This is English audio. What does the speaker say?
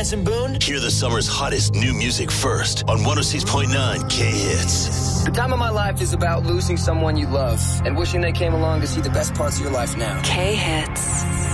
Hanson Boone. Hear the summer's hottest new music first on 106.9 K-Hits. The time of my life is about losing someone you love and wishing they came along to see the best parts of your life now. K-Hits.